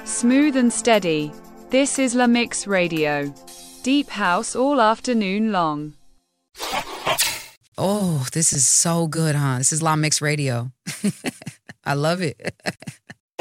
Smooth and steady. This is La Mix Radio. Deep house all afternoon long. Oh, this is so good, huh? This is La Mix Radio. I love it.